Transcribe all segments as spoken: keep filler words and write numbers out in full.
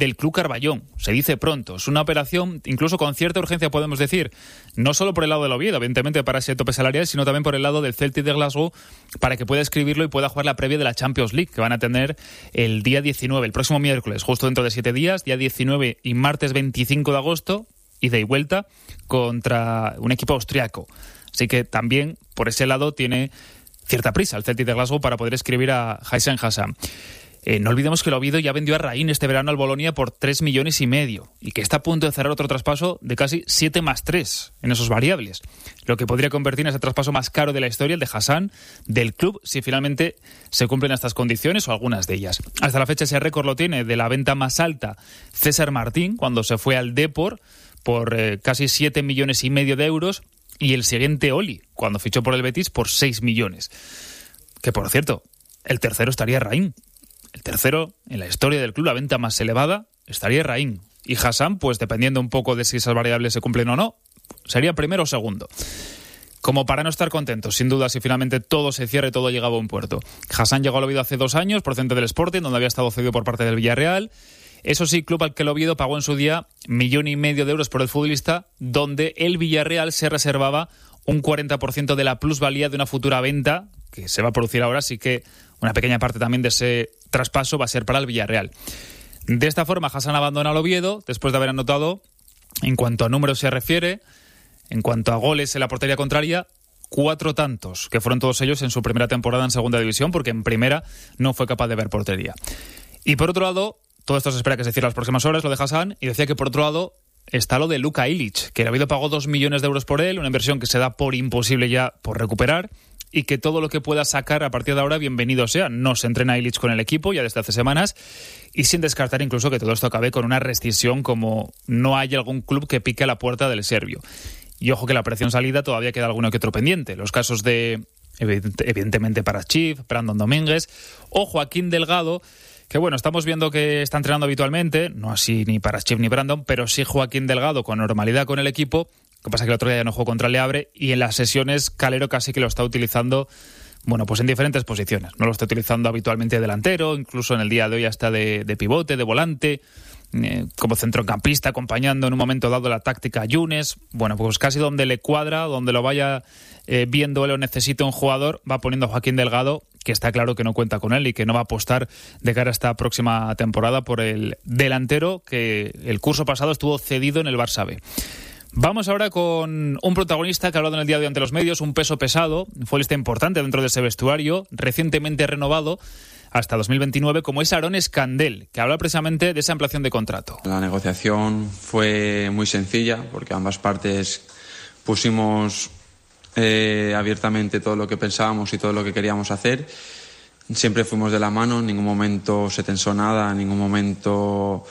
del Club Carballón. Se dice pronto. Es una operación, incluso con cierta urgencia podemos decir, no solo por el lado del Oviedo, evidentemente para ese tope salarial, sino también por el lado del Celtic de Glasgow, para que pueda escribirlo y pueda jugar la previa de la Champions League, que van a tener el día diecinueve, el próximo miércoles, justo dentro de siete días, día diecinueve y martes veinticinco de agosto, ida y vuelta, contra un equipo austriaco. Así que también, por ese lado, tiene cierta prisa el Celtic de Glasgow para poder escribir a Hysam Hassam. Eh, no olvidemos que el Oviedo ya vendió a Raín este verano al Bolonia por tres millones y medio y que está a punto de cerrar otro traspaso de casi siete más tres en esos variables, lo que podría convertir en ese traspaso más caro de la historia, el de Hassam, del club, si finalmente se cumplen estas condiciones o algunas de ellas. Hasta la fecha ese récord lo tiene de la venta más alta César Martín, cuando se fue al Depor por eh, casi siete millones y medio de euros, y el siguiente Oli, cuando fichó por el Betis por seis millones. Que por cierto, el tercero estaría Raín. El tercero, en la historia del club, la venta más elevada, estaría Raín. Y Hassam, pues dependiendo un poco de si esas variables se cumplen o no, sería primero o segundo. Como para no estar contentos, sin duda, si finalmente todo se cierra y todo llega a buen puerto. Hassam llegó al Oviedo hace dos años, procedente del Sporting, donde había estado cedido por parte del Villarreal. Eso sí, club al que el Oviedo pagó en su día millón y medio de euros por el futbolista, donde el Villarreal se reservaba un cuarenta por ciento de la plusvalía de una futura venta, que se va a producir ahora, así que una pequeña parte también de ese traspaso va a ser para el Villarreal. De esta forma, Hassam abandona al Oviedo, después de haber anotado, en cuanto a números se refiere, en cuanto a goles en la portería contraria, cuatro tantos, que fueron todos ellos en su primera temporada en segunda división, porque en primera no fue capaz de ver portería. Y por otro lado, todo esto se espera que se cierre las próximas horas, lo de Hassam, y decía que por otro lado está lo de Luka Ilić, que el Oviedo pagó dos millones de euros por él, una inversión que se da por imposible ya por recuperar, y que todo lo que pueda sacar a partir de ahora, bienvenido sea. No se entrena Ilić con el equipo ya desde hace semanas, y sin descartar incluso que todo esto acabe con una rescisión, como no haya algún club que pique a la puerta del serbio. Y ojo que la operación salida todavía queda alguno que otro pendiente. Los casos de, evidentemente, Parachiv, Brandon Domínguez o Joaquín Delgado, que bueno, estamos viendo que está entrenando habitualmente, no así ni Parachiv ni Brandon, pero sí Joaquín Delgado con normalidad con el equipo. Lo que pasa es que el otro día ya no jugó contra el Le Havre, y en las sesiones Calero casi que lo está utilizando, bueno, pues en diferentes posiciones. No lo está utilizando habitualmente de delantero, incluso en el día de hoy hasta de, de pivote, de volante, eh, como centrocampista, acompañando en un momento dado la táctica a Younes. Bueno, pues casi donde le cuadra, donde lo vaya eh, viendo él o necesita un jugador, va poniendo a Joaquín Delgado, que está claro que no cuenta con él y que no va a apostar de cara a esta próxima temporada por el delantero que el curso pasado estuvo cedido en el Barça B. Vamos ahora con un protagonista que ha hablado en el día de hoy ante los medios, un peso pesado, un futbolista importante dentro de ese vestuario, recientemente renovado hasta dos mil veintinueve, como es Aarón Escandell, que habla precisamente de esa ampliación de contrato. La negociación fue muy sencilla, porque ambas partes pusimos eh, abiertamente todo lo que pensábamos y todo lo que queríamos hacer. Siempre fuimos de la mano, en ningún momento se tensó nada, en ningún momento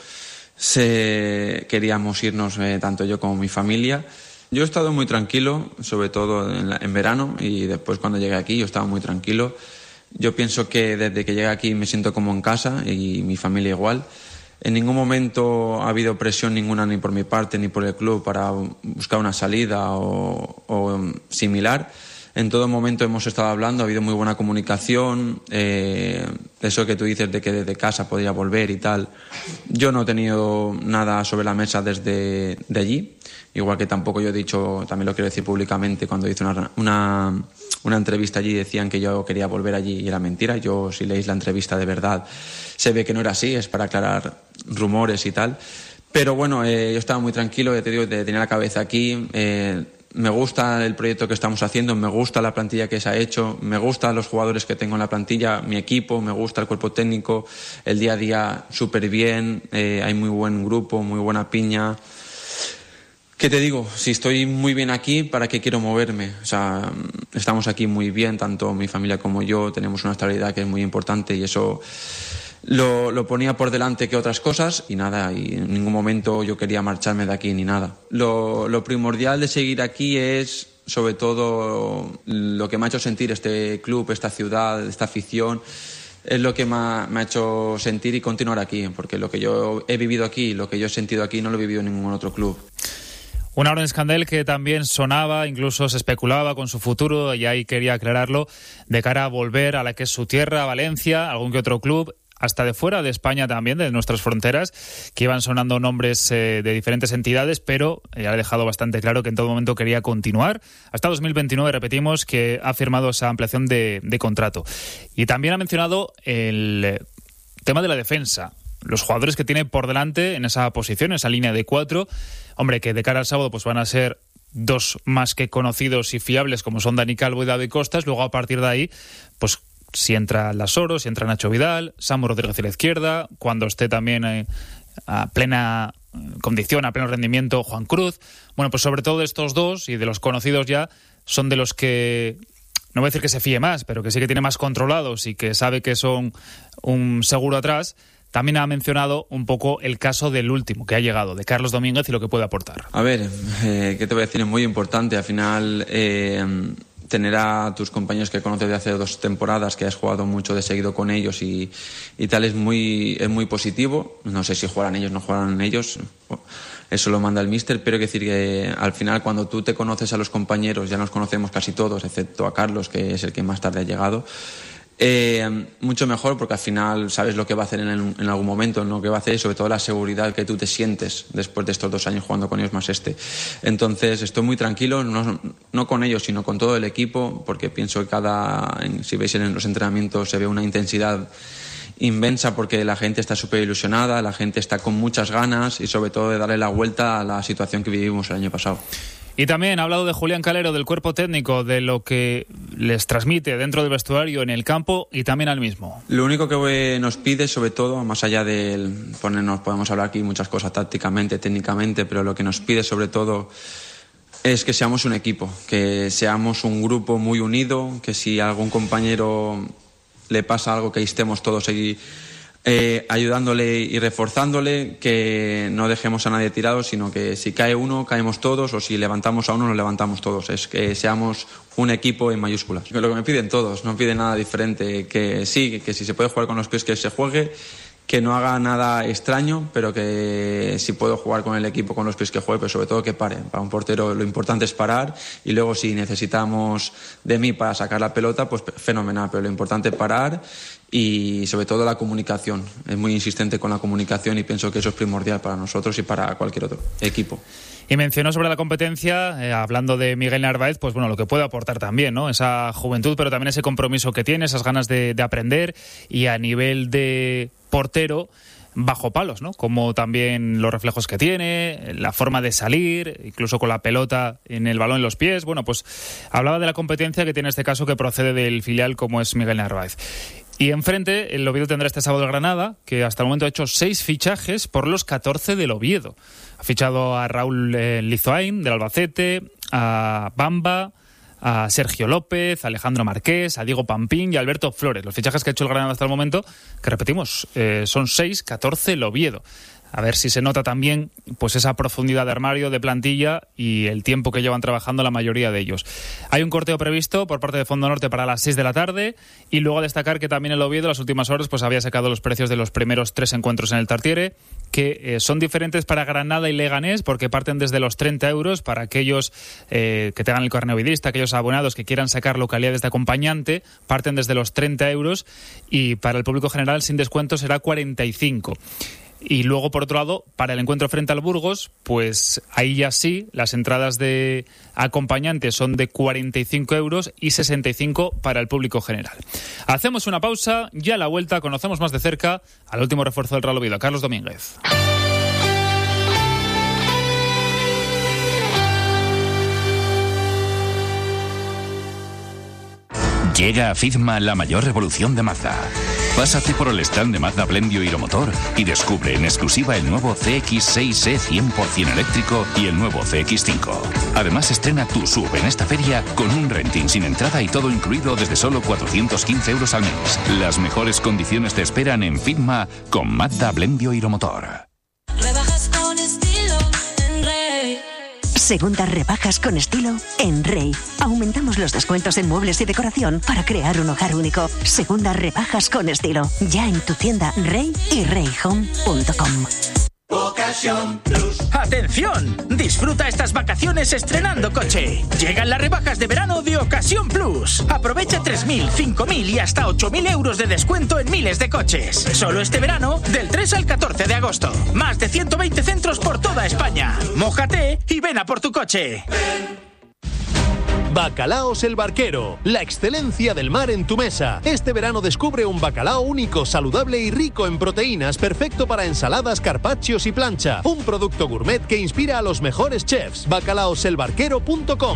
se queríamos irnos, eh, tanto yo como mi familia. Yo he estado muy tranquilo, sobre todo en, la, en verano, y después cuando llegué aquí yo estaba muy tranquilo. Yo pienso que desde que llegué aquí me siento como en casa, y mi familia igual. En ningún momento ha habido presión ninguna, ni por mi parte ni por el club, para buscar una salida o, o similar. En todo momento hemos estado hablando, ha habido muy buena comunicación, eh, eso que tú dices de que desde casa podría volver y tal. Yo no he tenido nada sobre la mesa desde de allí, igual que tampoco yo he dicho, también lo quiero decir públicamente, cuando hice una, una, una entrevista allí decían que yo quería volver allí y era mentira. Yo, si leéis la entrevista de verdad, se ve que no era así, es para aclarar rumores y tal. Pero bueno, eh, yo estaba muy tranquilo, ya te digo, tenía la cabeza aquí. eh, Me gusta el proyecto que estamos haciendo, me gusta la plantilla que se ha hecho, me gustan los jugadores que tengo en la plantilla, mi equipo, me gusta el cuerpo técnico, el día a día súper bien, eh, hay muy buen grupo, muy buena piña. ¿Qué te digo? Si estoy muy bien aquí, ¿para qué quiero moverme? O sea, estamos aquí muy bien, tanto mi familia como yo, tenemos una estabilidad que es muy importante, y eso Lo, lo ponía por delante que otras cosas, y nada, y en ningún momento yo quería marcharme de aquí ni nada. Lo, lo primordial de seguir aquí es, sobre todo, lo que me ha hecho sentir este club, esta ciudad, esta afición, es lo que me ha, me ha hecho sentir y continuar aquí, porque lo que yo he vivido aquí, lo que yo he sentido aquí, no lo he vivido en ningún otro club. Un Aarón Escandell que también sonaba, incluso se especulaba con su futuro, y ahí quería aclararlo, de cara a volver a la que es su tierra, Valencia, algún que otro club. hasta de fuera de España también, de nuestras fronteras, que iban sonando nombres eh, de diferentes entidades, pero ya ha dejado bastante claro que en todo momento quería continuar. Hasta dos mil veintinueve, repetimos, que ha firmado esa ampliación de, de contrato. Y también ha mencionado el tema de la defensa. Los jugadores que tiene por delante en esa posición, en esa línea de cuatro, hombre, que de cara al sábado pues van a ser dos más que conocidos y fiables, como son Dani Calvo y David Costas. Luego, a partir de ahí, pues si entra Lasoro, si entra Nacho Vidal, Samu Rodríguez a la izquierda, cuando esté también eh, a plena condición, a pleno rendimiento, Juan Cruz. Bueno, pues sobre todo de estos dos y de los conocidos ya, son de los que, no voy a decir que se fíe más, pero que sí que tiene más controlados y que sabe que son un seguro atrás. También ha mencionado un poco el caso del último que ha llegado, de Carlos Domínguez, y lo que puede aportar. A ver, eh, ¿qué te voy a decir? Es muy importante. Al final, eh, tener a tus compañeros que conoces de hace dos temporadas, que has jugado mucho de seguido con ellos y, y tal, es muy, es muy positivo. No sé si jugarán ellos o no jugarán ellos. Eso lo manda el míster, pero hay que decir que al final, cuando tú te conoces a los compañeros, ya nos conocemos casi todos, excepto a Carlos, que es el que más tarde ha llegado. Eh, mucho mejor, porque al final sabes lo que va a hacer en, el, en algún momento, lo que va a hacer, y sobre todo la seguridad que tú te sientes después de estos dos años jugando con ellos más este. Entonces estoy muy tranquilo, no, no con ellos, sino con todo el equipo, porque pienso que cada, si veis en los entrenamientos, se ve una intensidad inmensa, porque la gente está súper ilusionada, la gente está con muchas ganas y sobre todo de darle la vuelta a la situación que vivimos el año pasado. Y también ha hablado de Julián Calero, del cuerpo técnico, de lo que les transmite dentro del vestuario, en el campo y también al mismo. Lo único que nos pide, sobre todo, más allá de ponernos, podemos hablar aquí muchas cosas tácticamente, técnicamente, pero lo que nos pide sobre todo es que seamos un equipo, que seamos un grupo muy unido, que si a algún compañero le pasa algo, que estemos todos ahí Eh, ayudándole y reforzándole, que no dejemos a nadie tirado, sino que si cae uno, caemos todos, o si levantamos a uno, nos levantamos todos. Es que seamos un equipo en mayúsculas. Lo que me piden todos, no piden nada diferente, que sí, que si se puede jugar con los pies, que se juegue, que no haga nada extraño, pero que si puedo jugar con el equipo con los pies, que juegue, pero sobre todo que pare. Para un portero lo importante es parar, y luego si necesitamos de mí para sacar la pelota, pues fenomenal, pero lo importante es parar. Y sobre todo la comunicación. Es muy insistente con la comunicación y pienso que eso es primordial para nosotros y para cualquier otro equipo. Y mencionó sobre la competencia, eh, hablando de Miguel Narváez, pues bueno, lo que puede aportar también, ¿no? Esa juventud, pero también ese compromiso que tiene, esas ganas de, de aprender, y a nivel de portero, bajo palos, ¿no? Como también los reflejos que tiene, la forma de salir, incluso con la pelota en el balón en los pies. Bueno, pues hablaba de la competencia que tiene este caso, que procede del filial como es Miguel Narváez. Y enfrente, el Oviedo tendrá este sábado el Granada, que hasta el momento ha hecho seis fichajes por los catorce del Oviedo. Ha fichado a Raúl eh, Lizoain, del Albacete, a Bamba, a Sergio López, a Alejandro Marqués, a Diego Pampín y a Alberto Flores. Los fichajes que ha hecho el Granada hasta el momento, que repetimos, eh, son seis, catorce el Oviedo. A ver si se nota también pues esa profundidad de armario, de plantilla y el tiempo que llevan trabajando la mayoría de ellos. Hay un corteo previsto por parte de Fondo Norte para las seis de la tarde, y luego a destacar que también el Oviedo en las últimas horas pues había sacado los precios de los primeros tres encuentros en el Tartiere, que eh, son diferentes para Granada y Leganés, porque parten desde los treinta euros para aquellos eh, que tengan el carné ovidista, aquellos abonados que quieran sacar localidades de acompañante, parten desde los treinta euros, y para el público general sin descuento será cuarenta y cinco. Y luego, por otro lado, para el encuentro frente al Burgos, pues ahí ya sí, las entradas de acompañantes son de cuarenta y cinco euros y sesenta y cinco para el público general. Hacemos una pausa, ya a la vuelta conocemos más de cerca al último refuerzo del Real Oviedo, Carlos Domínguez. Llega a FIDMA la mayor revolución de Mazda. Pásate por el stand de Mazda Blendio Hiromotor y descubre en exclusiva el nuevo C X seis E cien por ciento eléctrico y el nuevo C X cinco. Además, estrena tu S U V en esta feria con un renting sin entrada y todo incluido desde solo cuatrocientos quince euros al mes. Las mejores condiciones te esperan en FIDMA con Mazda Blendio Hiromotor. Rebajas con estilo en Rey. Segundas rebajas con estilo en Rey. Aumentamos los descuentos en muebles y decoración para crear un hogar único. Segundas rebajas con estilo. Ya en tu tienda Rey y rey home punto com. Ocasión Plus. ¡Atención! Disfruta estas vacaciones estrenando coche. Llegan las rebajas de verano de Ocasión Plus. Aprovecha tres mil, cinco mil y hasta ocho mil euros de descuento en miles de coches. Solo este verano, del tres al catorce de agosto. Más de ciento veinte centros por toda España. Mójate y ven a por tu coche. Bacalaos el Barquero, la excelencia del mar en tu mesa. Este verano descubre un bacalao único, saludable y rico en proteínas, perfecto para ensaladas, carpaccios y plancha. Un producto gourmet que inspira a los mejores chefs. bacalaos el barquero punto com.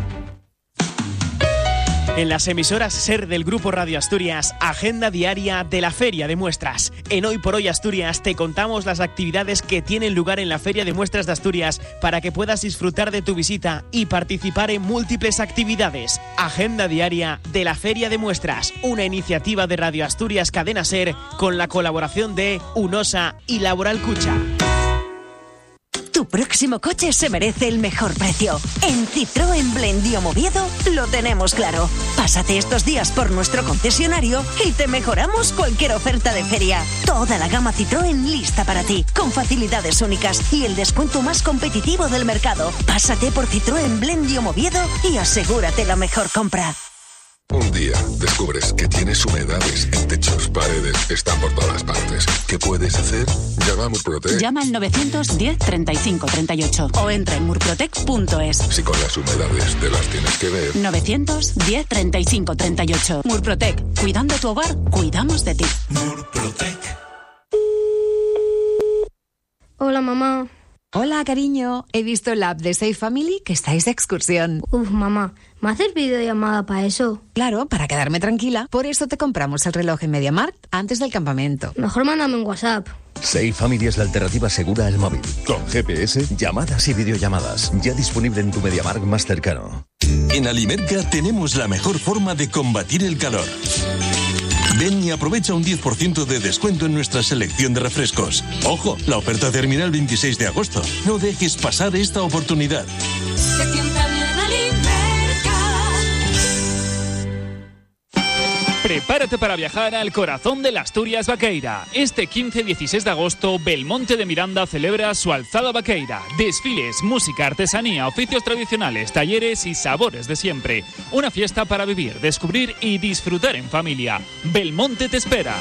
En las emisoras SER del Grupo Radio Asturias, agenda diaria de la Feria de Muestras. En Hoy por Hoy Asturias te contamos las actividades que tienen lugar en la Feria de Muestras de Asturias para que puedas disfrutar de tu visita y participar en múltiples actividades. Agenda diaria de la Feria de Muestras, una iniciativa de Radio Asturias Cadena SER con la colaboración de UNOSA y Laboral Cucha. Tu próximo coche se merece el mejor precio. En Citroën Blendio Moviedo lo tenemos claro. Pásate estos días por nuestro concesionario y te mejoramos cualquier oferta de feria. Toda la gama Citroën lista para ti, con facilidades únicas y el descuento más competitivo del mercado. Pásate por Citroën Blendio Moviedo y asegúrate la mejor compra. Un día descubres que tienes humedades en techos, paredes, están por todas partes. ¿Qué puedes hacer? Llama a Murprotec. Llama al novecientos diez, treinta y cinco, treinta y ocho o entra en murprotec punto es. Si con las humedades te las tienes que ver. novecientos diez, treinta y cinco, treinta y ocho. Murprotec. Cuidando tu hogar, cuidamos de ti. Murprotec. Hola, mamá. Hola, cariño. He visto en la app de Safe Family que estáis de excursión. Uf, mamá, ¿me haces videollamada para eso? Claro, para quedarme tranquila. Por eso te compramos el reloj en MediaMarkt antes del campamento. Mejor mándame un WhatsApp. Safe Family es la alternativa segura al móvil. Con G P S, llamadas y videollamadas. Ya disponible en tu MediaMarkt más cercano. En Alimerca tenemos la mejor forma de combatir el calor. Ven y aprovecha un diez por ciento de descuento en nuestra selección de refrescos. Ojo, la oferta termina el veintiséis de agosto. No dejes pasar esta oportunidad. Se sienta bien Alimerca. Prepárate para viajar al corazón de la Asturias Vaqueira. Este quince y dieciséis de agosto, Belmonte de Miranda celebra su Alzada Vaqueira. Desfiles, música, artesanía, oficios tradicionales, talleres y sabores de siempre. Una fiesta para vivir, descubrir y disfrutar en familia. Belmonte te espera.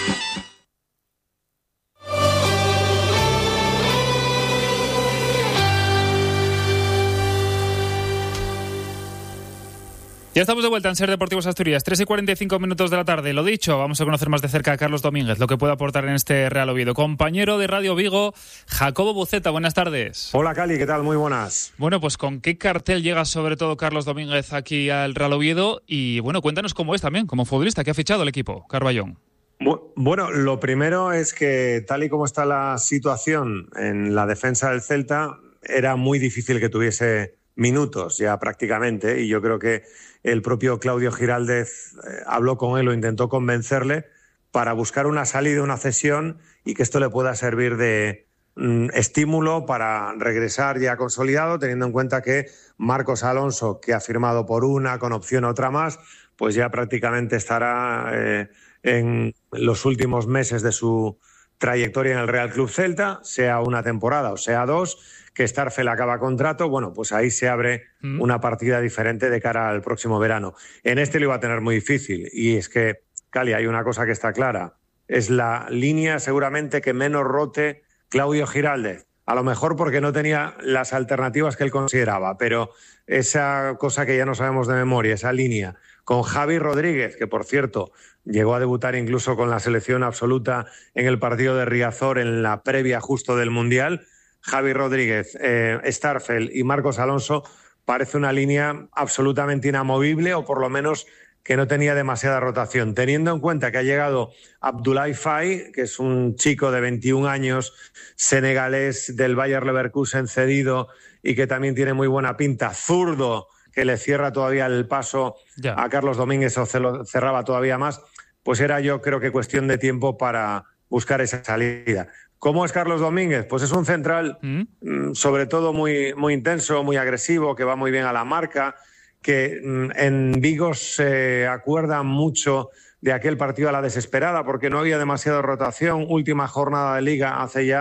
Ya estamos de vuelta en SER Deportivos Asturias, tres y cuarenta y cinco minutos de la tarde. Lo dicho, vamos a conocer más de cerca a Carlos Domínguez, lo que puede aportar en este Real Oviedo. Compañero de Radio Vigo, Jacobo Buceta, buenas tardes. Hola, Cali, ¿qué tal? Muy buenas. Bueno, pues ¿con qué cartel llega sobre todo Carlos Domínguez aquí al Real Oviedo? Y bueno, cuéntanos cómo es también, como futbolista, ¿qué ha fichado el equipo, Carballón? Bueno, lo primero es que tal y como está la situación en la defensa del Celta, era muy difícil que tuviese minutos ya prácticamente, y yo creo que el propio Claudio Giraldez eh, habló con él o intentó convencerle para buscar una salida, una cesión, y que esto le pueda servir de mm, estímulo para regresar ya consolidado, teniendo en cuenta que Marcos Alonso, que ha firmado por una, con opción a otra más, pues ya prácticamente estará eh, en los últimos meses de su trayectoria en el Real Club Celta, sea una temporada o sea dos, que Starfel acaba contrato, bueno, pues ahí se abre mm. una partida diferente de cara al próximo verano. En este lo iba a tener muy difícil, y es que, Cali, hay una cosa que está clara, es la línea seguramente que menos rote Claudio Giraldez, a lo mejor porque no tenía las alternativas que él consideraba, pero esa cosa que ya no sabemos de memoria, esa línea, con Javi Rodríguez, que por cierto llegó a debutar incluso con la selección absoluta en el partido de Riazor en la previa justo del Mundial, Javi Rodríguez, eh, Starfel y Marcos Alonso, parece una línea absolutamente inamovible, o por lo menos que no tenía demasiada rotación. Teniendo en cuenta que ha llegado Abdoulaye Faye, que es un chico de veintiún años, senegalés del Bayer Leverkusen cedido y que también tiene muy buena pinta, zurdo, que le cierra todavía el paso ya a Carlos Domínguez, o se lo cerraba todavía más, pues era yo creo que cuestión de tiempo para buscar esa salida. ¿Cómo es Carlos Domínguez? Pues es un central ¿Mm? sobre todo muy, muy intenso, muy agresivo, que va muy bien a la marca, que en Vigo se acuerda mucho de aquel partido a la desesperada porque no había demasiada rotación, última jornada de Liga hace ya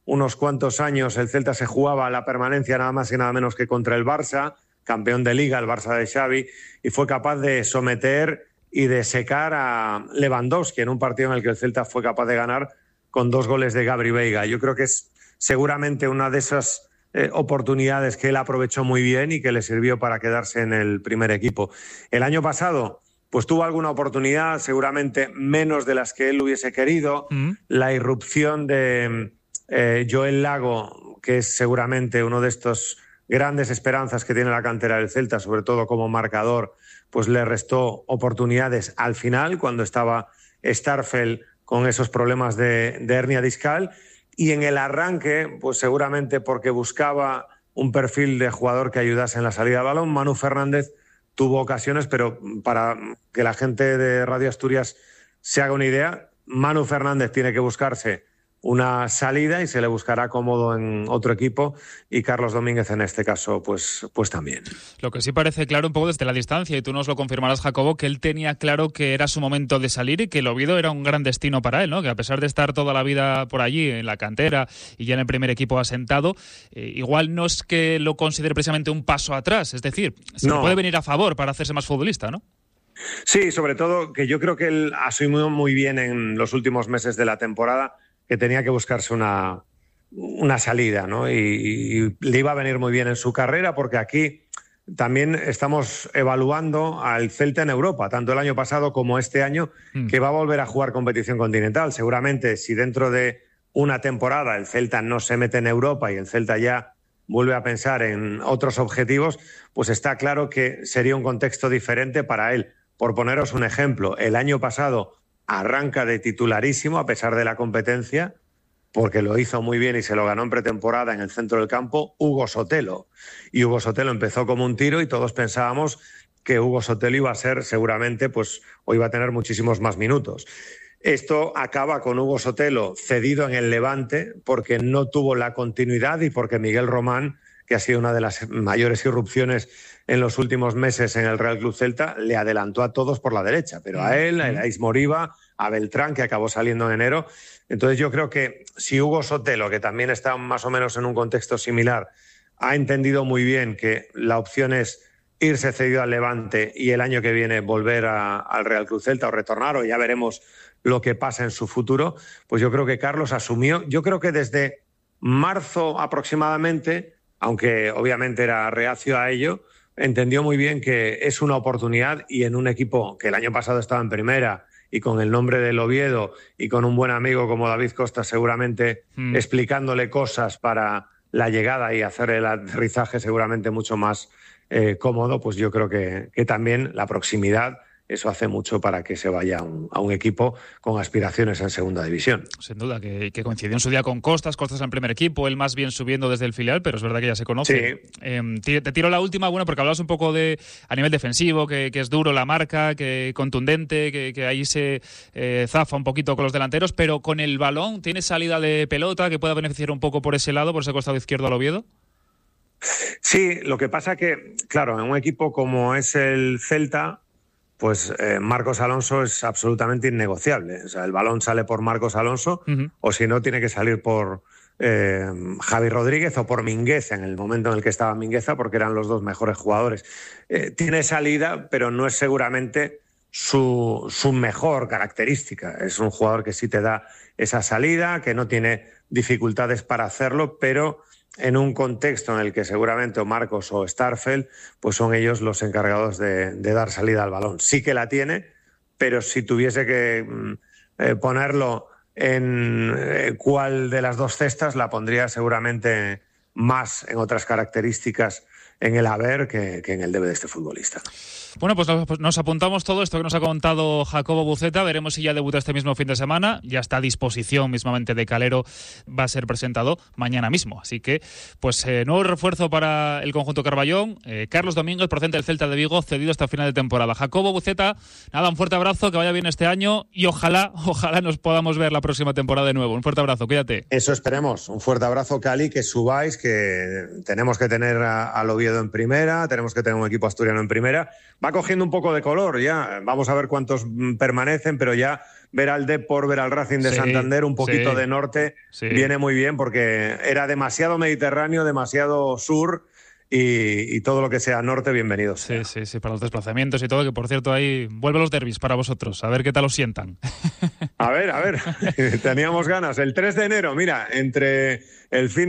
unos cuantos años el Celta se jugaba la permanencia nada más y nada menos que contra el Barça, campeón de Liga, el Barça de Xavi, y fue capaz de someter y de secar a Lewandowski en un partido en el que el Celta fue capaz de ganar con dos goles de Gabri Veiga. Yo creo que es seguramente una de esas eh, oportunidades que él aprovechó muy bien y que le sirvió para quedarse en el primer equipo. El año pasado pues tuvo alguna oportunidad, seguramente menos de las que él hubiese querido. Mm. La irrupción de eh, Joel Lago, que es seguramente uno de estos grandes esperanzas que tiene la cantera del Celta, sobre todo como marcador, pues le restó oportunidades al final, cuando estaba Starfel con esos problemas de, de hernia discal, y en el arranque, pues seguramente porque buscaba un perfil de jugador que ayudase en la salida de balón, Manu Fernández tuvo ocasiones, pero para que la gente de Radio Asturias se haga una idea, Manu Fernández tiene que buscarse una salida y se le buscará cómodo en otro equipo, y Carlos Domínguez en este caso pues, pues también. Lo que sí parece claro un poco desde la distancia, y tú nos lo confirmarás, Jacobo, que él tenía claro que era su momento de salir y que el Oviedo era un gran destino para él, ¿no? Que a pesar de estar toda la vida por allí en la cantera y ya en el primer equipo asentado, eh, igual no es que lo considere precisamente un paso atrás, es decir, se no. le puede venir a favor para hacerse más futbolista, ¿no? Sí, sobre todo que yo creo que él asumió muy bien en los últimos meses de la temporada que tenía que buscarse una, una salida, ¿no? Y, y le iba a venir muy bien en su carrera, porque aquí también estamos evaluando al Celta en Europa, tanto el año pasado como este año, mm. que va a volver a jugar competición continental. Seguramente, si dentro de una temporada el Celta no se mete en Europa y el Celta ya vuelve a pensar en otros objetivos, pues está claro que sería un contexto diferente para él. Por poneros un ejemplo, el año pasado arranca de titularísimo a pesar de la competencia, porque lo hizo muy bien y se lo ganó en pretemporada en el centro del campo, Hugo Sotelo. Y Hugo Sotelo empezó como un tiro y todos pensábamos que Hugo Sotelo iba a ser seguramente, pues, o iba a tener muchísimos más minutos. Esto acaba con Hugo Sotelo cedido en el Levante porque no tuvo la continuidad y porque Miguel Román, que ha sido una de las mayores irrupciones en los últimos meses en el Real Club Celta, le adelantó a todos por la derecha, pero a él, a Ismoriba, a Beltrán, que acabó saliendo en enero. Entonces yo creo que si Hugo Sotelo, que también está más o menos en un contexto similar, ha entendido muy bien que la opción es irse cedido al Levante y el año que viene volver a, al Real Club Celta o retornar, o ya veremos lo que pasa en su futuro, pues yo creo que Carlos asumió, yo creo que desde marzo aproximadamente, aunque obviamente era reacio a ello, entendió muy bien que es una oportunidad, y en un equipo que el año pasado estaba en primera y con el nombre del Oviedo y con un buen amigo como David Costa seguramente mm. explicándole cosas para la llegada y hacer el aterrizaje seguramente mucho más eh, cómodo, pues yo creo que, que también la proximidad, eso hace mucho para que se vaya a un, a un equipo con aspiraciones en segunda división. Sin duda, que, que coincidió en su día con Costas, Costas en el primer equipo, él más bien subiendo desde el filial, pero es verdad que ya se conoce. Sí. Eh, te, te tiro la última, bueno, porque hablabas un poco de a nivel defensivo, que, que es duro la marca, que contundente, que, que ahí se eh, zafa un poquito con los delanteros, pero con el balón, ¿tiene salida de pelota que pueda beneficiar un poco por ese lado, por ese costado izquierdo al Oviedo? Sí, lo que pasa que, claro, en un equipo como es el Celta, pues eh, Marcos Alonso es absolutamente innegociable. O sea, el balón sale por Marcos Alonso, uh-huh. o si no, tiene que salir por eh, Javi Rodríguez o por Mingueza, en el momento en el que estaba Mingueza, porque eran los dos mejores jugadores. Eh, tiene salida, pero no es seguramente su, su mejor característica. Es un jugador que sí te da esa salida, que no tiene dificultades para hacerlo, pero en un contexto en el que seguramente o Marcos o Starfel pues son ellos los encargados de, de dar salida al balón. Sí que la tiene, pero si tuviese que eh, ponerlo en eh, cuál de las dos cestas, la pondría seguramente más en otras características en el haber que, que en el debe de este futbolista. Bueno, pues nos, nos apuntamos todo esto que nos ha contado Jacobo Buceta. Veremos si ya debuta este mismo fin de semana. Ya está a disposición mismamente de Calero. Va a ser presentado mañana mismo. Así que, pues, eh, nuevo refuerzo para el conjunto Carballón. Eh, Carlos Domínguez, procedente del Celta de Vigo, cedido hasta final de temporada. Jacobo Buceta, nada, un fuerte abrazo, que vaya bien este año y ojalá, ojalá nos podamos ver la próxima temporada de nuevo. Un fuerte abrazo, cuídate. Eso esperemos. Un fuerte abrazo, Cali, que subáis, que tenemos que tener a, a lo Oviedo en primera, tenemos que tener un equipo asturiano en primera. Va cogiendo un poco de color ya, vamos a ver cuántos permanecen, pero ya ver al Depor, ver al Racing de Sí, Santander, un poquito sí, de norte, sí. viene muy bien porque era demasiado mediterráneo, demasiado sur y, y todo lo que sea norte, bienvenido. Sí, sí, sí, para los desplazamientos y todo, que por cierto ahí vuelven los derbis para vosotros, a ver qué tal os sientan. A ver, a ver, teníamos ganas. El tres de enero, mira, entre el fin